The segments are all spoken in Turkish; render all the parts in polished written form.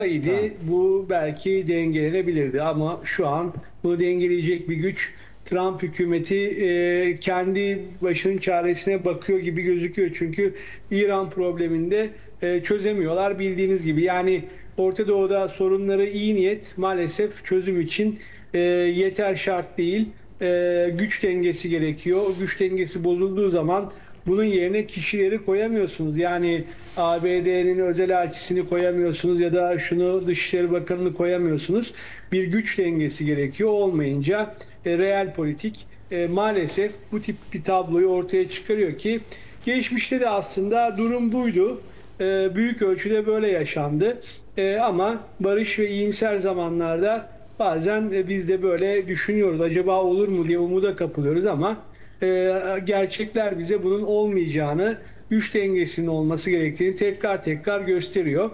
idi bu belki dengelenebilirdi ama şu an bunu dengeleyecek bir güç Trump hükümeti kendi başının çaresine bakıyor gibi gözüküyor. Çünkü İran probleminde çözemiyorlar bildiğiniz gibi. Yani Orta Doğu'da sorunları iyi niyet maalesef çözüm için yeter şart değil. Güç dengesi gerekiyor. O güç dengesi bozulduğu zaman bunun yerine kişileri koyamıyorsunuz. Yani ABD'nin özel elçisini koyamıyorsunuz ya da şunu Dışişleri Bakanı'nı koyamıyorsunuz. Bir güç dengesi gerekiyor. Olmayınca real politik maalesef bu tip bir tabloyu ortaya çıkarıyor ki geçmişte de aslında durum buydu. Büyük ölçüde böyle yaşandı. Ama barış ve iyimser zamanlarda bazen biz de böyle düşünüyoruz. Acaba olur mu diye umuda kapılıyoruz ama gerçekler bize bunun olmayacağını, güç dengesinin olması gerektiğini tekrar tekrar gösteriyor.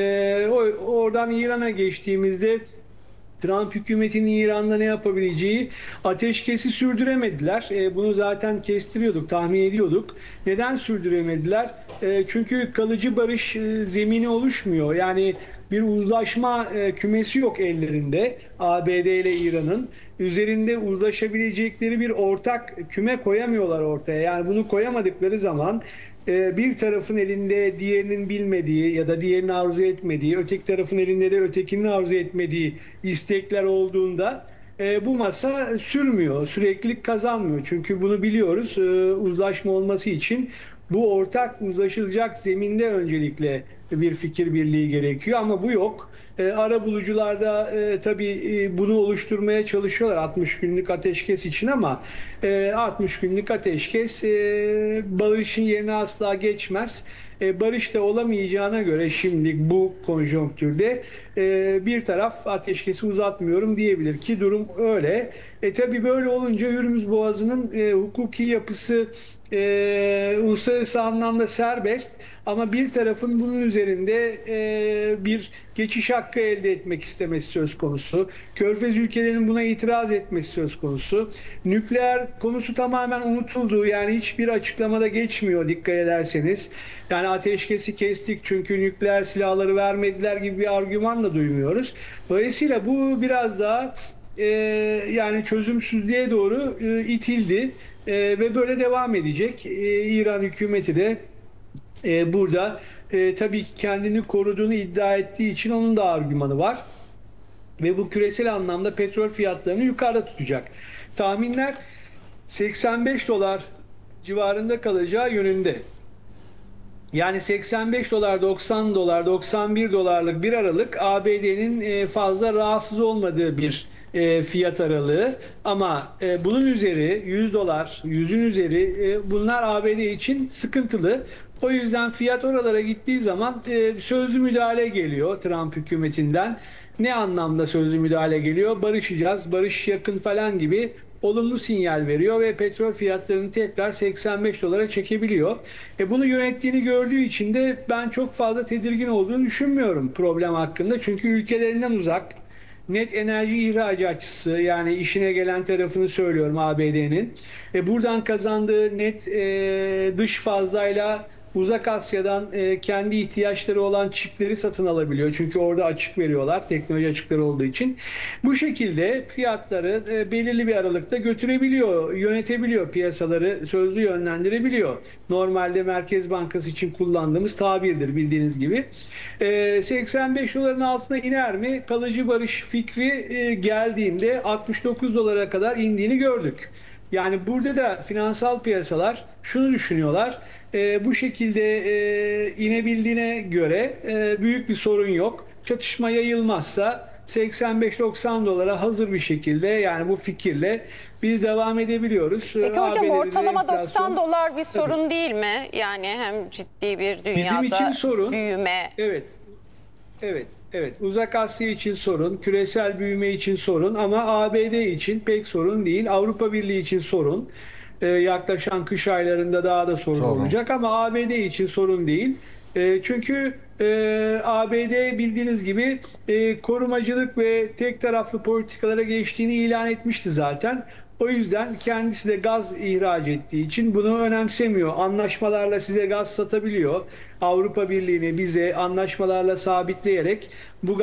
Oradan İran'a geçtiğimizde Trump hükümetinin İran'da ne yapabileceği ateşkesi sürdüremediler. Bunu zaten kestiriyorduk, tahmin ediyorduk. Neden sürdüremediler? Çünkü kalıcı barış zemini oluşmuyor. Yani bir uzlaşma kümesi yok ellerinde ABD ile İran'ın. Üzerinde uzlaşabilecekleri bir ortak küme koyamıyorlar ortaya. Yani bunu koyamadıkları zaman bir tarafın elinde diğerinin bilmediği ya da diğerinin arzu etmediği, öteki tarafın elinde de ötekinin arzu etmediği istekler olduğunda bu masa sürmüyor, süreklilik kazanmıyor. Çünkü bunu biliyoruz, uzlaşma olması için bu ortak uzlaşılacak zeminde öncelikle bir fikir birliği gerekiyor ama bu yok. Arabulucular da tabii bunu oluşturmaya çalışıyorlar 60 günlük ateşkes için ama 60 günlük ateşkes barışın yerine asla geçmez. Barış da olamayacağına göre şimdilik bu konjonktürde bir taraf ateşkesi uzatmıyorum diyebilir ki durum öyle. Tabii böyle olunca Hürmüz Boğazı'nın hukuki yapısı uluslararası anlamda serbest ama bir tarafın bunun üzerinde bir geçiş hakkı elde etmek istemesi söz konusu. Körfez ülkelerinin buna itiraz etmesi söz konusu. Nükleer konusu tamamen unutuldu. Yani hiçbir açıklamada geçmiyor dikkat ederseniz. Yani ateşkesi kestik çünkü nükleer silahları vermediler gibi bir argüman da duymuyoruz. Dolayısıyla bu biraz daha yani çözümsüzlüğe doğru itildi. Ve böyle devam edecek. İran hükümeti de burada tabii ki kendini koruduğunu iddia ettiği için onun da argümanı var. Ve bu küresel anlamda petrol fiyatlarını yukarıda tutacak. Tahminler 85 dolar civarında kalacağı yönünde. Yani 85 dolar, 90 dolar, 91 dolarlık bir aralık ABD'nin fazla rahatsız olmadığı bir fiyat aralığı. Ama bunun üzeri 100 dolar, 100'ün üzeri bunlar ABD için sıkıntılı. O yüzden fiyat oralara gittiği zaman sözlü müdahale geliyor Trump hükümetinden. Ne anlamda sözlü müdahale geliyor? Barışacağız, barış yakın falan gibi olumlu sinyal veriyor ve petrol fiyatlarını tekrar 85 dolara çekebiliyor. Bunu yönettiğini gördüğü için de ben çok fazla tedirgin olduğunu düşünmüyorum problem hakkında. Çünkü ülkelerinden uzak, net enerji ihracatçısı yani işine gelen tarafını söylüyorum ABD'nin. Buradan kazandığı net dış fazlayla Uzak Asya'dan kendi ihtiyaçları olan çipleri satın alabiliyor. Çünkü orada açık veriyorlar. Teknoloji açıkları olduğu için. Bu şekilde fiyatları belirli bir aralıkta götürebiliyor, yönetebiliyor piyasaları, sözlü yönlendirebiliyor. Normalde Merkez Bankası için kullandığımız tabirdir bildiğiniz gibi. 85 doların altına iner mi? Kalıcı barış fikri geldiğinde 69 dolara kadar indiğini gördük. Yani burada da finansal piyasalar şunu düşünüyorlar. Bu şekilde inebildiğine göre büyük bir sorun yok. Çatışma yayılmazsa 85-90 dolara hazır bir şekilde yani bu fikirle biz devam edebiliyoruz. Peki hocam ABD'de ortalama enflasyon, 90 dolar bir sorun tabii, değil mi? Yani hem ciddi bir bizim için dünyada sorun. büyüme. Evet. Evet, evet. Uzak Asya için sorun, küresel büyüme için sorun ama ABD için pek sorun değil. Avrupa Birliği için sorun. Yaklaşan kış aylarında daha da sorun olacak ama ABD için sorun değil. Çünkü ABD bildiğiniz gibi korumacılık ve tek taraflı politikalara geçtiğini ilan etmişti zaten. O yüzden kendisi de gaz ihraç ettiği için bunu önemsemiyor. Anlaşmalarla size gaz satabiliyor. Avrupa Birliği'ni bize anlaşmalarla sabitleyerek bu